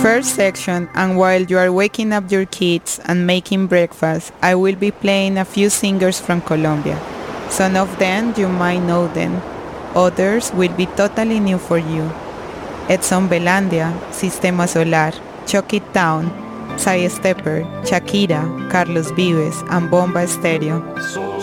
First section, and while you are waking up your kids and making breakfast, I will be playing a few singers from Colombia. Some of them you might know them. Others will be totally new for you. Edson Belandia, Sistema Solar, Chuck It Town, Cy Stepper, Shakira, Carlos Vives, and Bomba Estéreo.